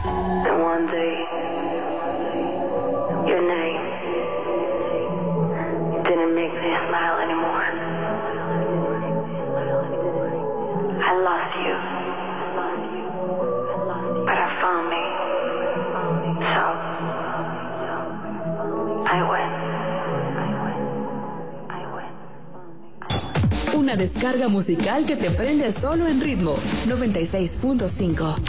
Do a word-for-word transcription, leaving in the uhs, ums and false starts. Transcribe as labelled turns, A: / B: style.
A: And one day, your name didn't make me smile anymore. I lost you, but I found me. So, I win.
B: Una descarga musical que te prende solo en Ritmo noventa y seis punto cinco.